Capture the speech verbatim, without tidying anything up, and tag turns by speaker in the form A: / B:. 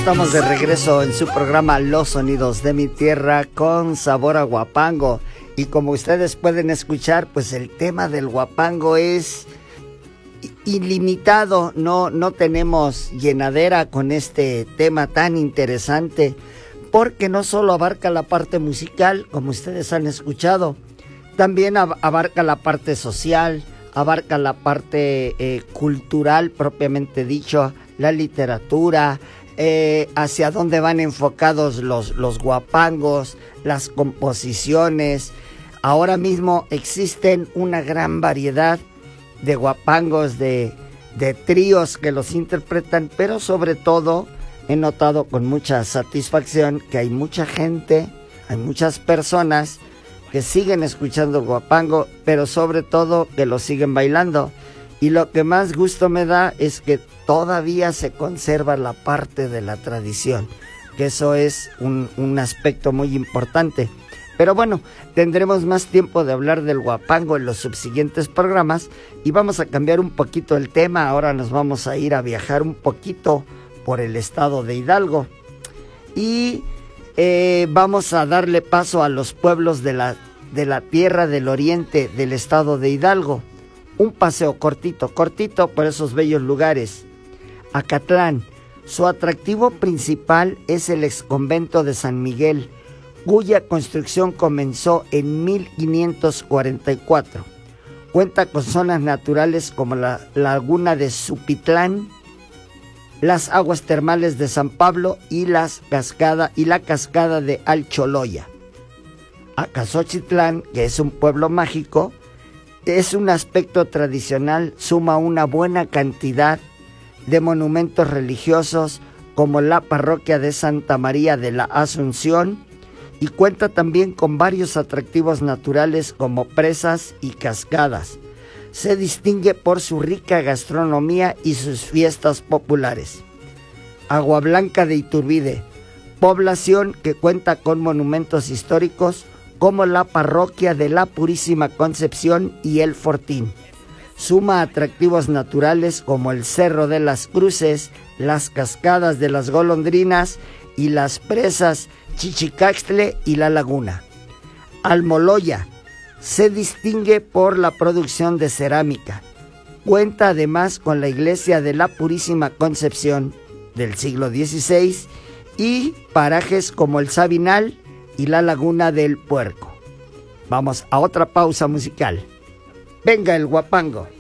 A: estamos de regreso en su programa Los Sonidos de mi Tierra con sabor a guapango. Y como ustedes pueden escuchar, pues el tema del guapango es ilimitado. No, no tenemos llenadera con este tema tan interesante, porque no solo abarca la parte musical, como ustedes han escuchado, también abarca la parte social, abarca la parte eh, cultural propiamente dicho, la literatura, eh, hacia dónde van enfocados los, los guapangos, las composiciones. Ahora mismo existen una gran variedad de guapangos, de, de tríos que los interpretan, pero sobre todo he notado con mucha satisfacción que hay mucha gente, hay muchas personas que siguen escuchando el guapango, pero sobre todo que lo siguen bailando. Y lo que más gusto me da es que todavía se conserva la parte de la tradición, que eso es un, un aspecto muy importante. Pero bueno, tendremos más tiempo de hablar del guapango en los subsiguientes programas y vamos a cambiar un poquito el tema. Ahora nos vamos a ir a viajar un poquito por el estado de Hidalgo y eh, vamos a darle paso a los pueblos de la, de la tierra del oriente del estado de Hidalgo. Un paseo cortito, cortito por esos bellos lugares. Acatlán, su atractivo principal es el exconvento de San Miguel, cuya construcción comenzó en mil quinientos cuarenta y cuatro. Cuenta con zonas naturales como la laguna de Supitlán, las aguas termales de San Pablo y, las cascada, y la cascada de Alcholoya. Acaxochitlán, que es un pueblo mágico, es un aspecto tradicional, suma una buena cantidad de monumentos religiosos como la parroquia de Santa María de la Asunción y cuenta también con varios atractivos naturales como presas y cascadas. Se distingue por su rica gastronomía y sus fiestas populares. Agua Blanca de Iturbide, población que cuenta con monumentos históricos como la parroquia de la Purísima Concepción y el Fortín. Suma atractivos naturales como el Cerro de las Cruces, las cascadas de las Golondrinas y las presas Chichicaxtle y la Laguna. Almoloya se distingue por la producción de cerámica. Cuenta además con la iglesia de la Purísima Concepción del siglo dieciséis y parajes como el Sabinal y la Laguna del Puerco. Vamos a otra pausa musical. Venga el guapango.